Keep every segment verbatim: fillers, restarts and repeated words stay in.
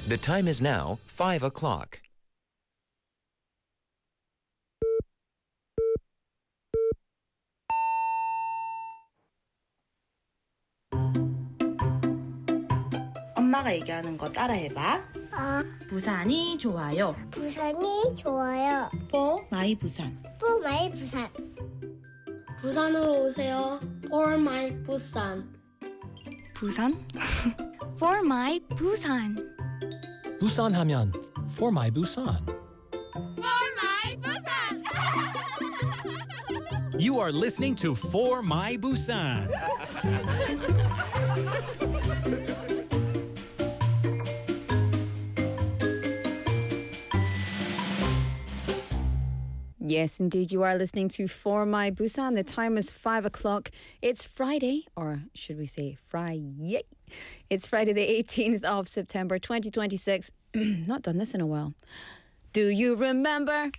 The time is now five o'clock. 엄마가 얘기하는 거 따라해봐. 아, 부산이 좋아요. 부산이 좋아요. For my 부산. For my 부산. 부산으로 오세요. For my 부산. 부산? For my 부산. 부산 하면 For my Busan. For my Busan. You are listening to For My Busan. Yes, indeed, you are listening to For My Busan. The time is five o'clock. It's Friday, or should we say Friday? It's Friday the eighteenth of September, twenty twenty-six. Not done this in a while. Do you remember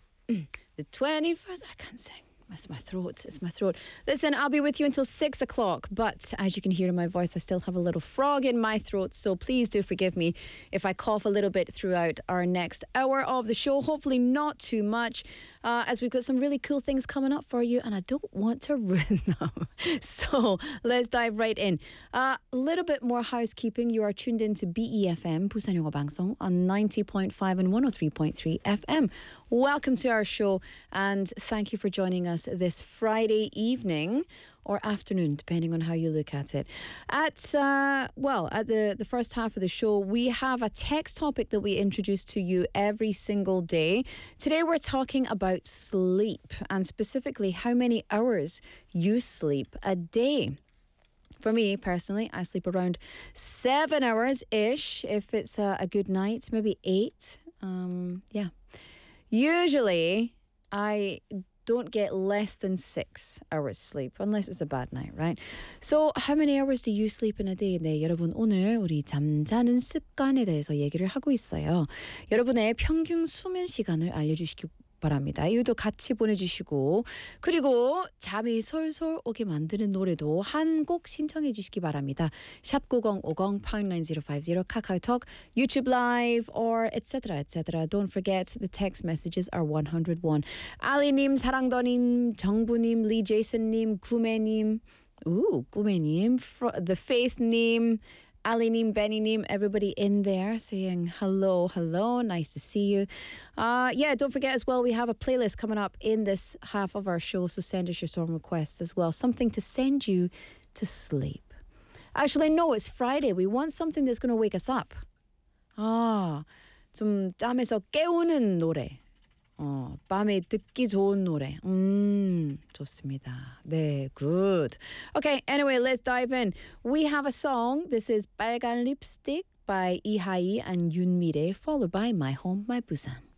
the twenty-first? I can't sing. It's my throat. It's my throat. Listen, I'll be with you until six o'clock. But as you can hear in my voice, I still have a little frog in my throat. So please do forgive me if I cough a little bit throughout our next hour of the show. Hopefully not too much, uh, as we've got some really cool things coming up for you. And I don't want to ruin them. So let's dive right in. A uh, little bit more housekeeping. You are tuned in to B E F M, Busan Yongo Bangsong, on ninety point five and one oh three point three F M. Welcome to our show, and thank you for joining us this Friday evening or afternoon, depending on how you look at it. At uh, well, at the, the first half of the show, we have a text topic that we introduce to you every single day. Today we're talking about sleep, and specifically how many hours you sleep a day. For me, personally, I sleep around seven hours-ish if it's a, a good night, maybe eight. Um, yeah. Usually, I don't get less than six hours sleep, unless it's a bad night, right? So, how many hours do you sleep in a day? 네, 여러분, 오늘 우리 잠자는 습관에 대해서 얘기를 하고 있어요. 여러분의 평균 수면 시간을 알려주시기 바랍니다. 이유도 같이 보내주시고, 그리고 잠이 솔솔 오게 만드는 노래도 한 곡 신청해 주시기 바랍니다. 샵 구공오공 pound nine zero five zero 카카오톡, YouTube Live, or et cetera et cetera. Don't forget the text messages are one oh one. 알리님, 사랑더님, 정부님, 리제이슨님, 구매님, 우 구매님, The Faith님, Alinim, Bennynim, everybody in there saying hello, hello, nice to see you. Uh, yeah, don't forget as well, we have a playlist coming up in this half of our show, so send us your song requests as well. Something to send you to sleep. Actually, no, it's Friday. We want something that's going to wake us up. 아, 좀 짬에서 깨우는 노래. 어, 밤에 듣기 좋은 노래. 음, 좋습니다. 네, good. Okay, anyway, let's dive in. We have a song. This is 빨간 Lipstick by Ihai and Yoonmire, followed by My Home, My Busan.